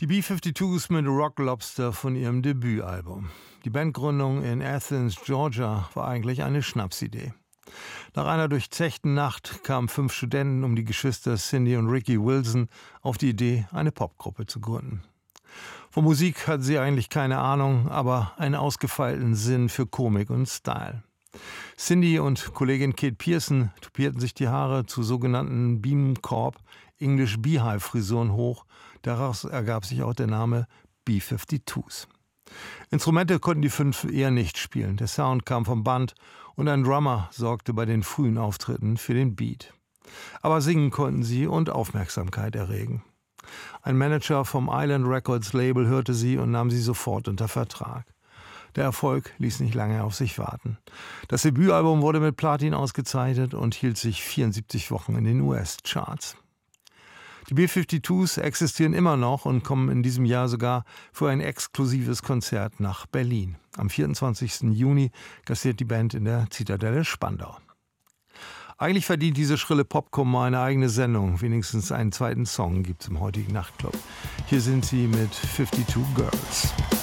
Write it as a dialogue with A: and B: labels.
A: Die B-52s mit Rock Lobster von ihrem Debütalbum. Die Bandgründung in Athens, Georgia, war eigentlich eine Schnapsidee. Nach einer durchzechten Nacht kamen 5 Studenten um die Geschwister Cindy und Ricky Wilson auf die Idee, eine Popgruppe zu gründen. Von Musik hatten sie eigentlich keine Ahnung, aber einen ausgefeilten Sinn für Komik und Style. Cindy und Kollegin Kate Pearson tupierten sich die Haare zu sogenannten Bienenkorb, English Beehive-Frisuren hoch. Daraus ergab sich auch der Name B-52s. Instrumente konnten die 5 eher nicht spielen. Der Sound kam vom Band und ein Drummer sorgte bei den frühen Auftritten für den Beat. Aber singen konnten sie und Aufmerksamkeit erregen. Ein Manager vom Island Records Label hörte sie und nahm sie sofort unter Vertrag. Der Erfolg ließ nicht lange auf sich warten. Das Debütalbum wurde mit Platin ausgezeichnet und hielt sich 74 Wochen in den US-Charts. Die B-52s existieren immer noch und kommen in diesem Jahr sogar für ein exklusives Konzert nach Berlin. Am 24. Juni gastiert die Band in der Zitadelle Spandau. Eigentlich verdient diese schrille Popcorn eine eigene Sendung. Wenigstens einen zweiten Song gibt es im heutigen Nachtclub. Hier sind sie mit 52 Girls.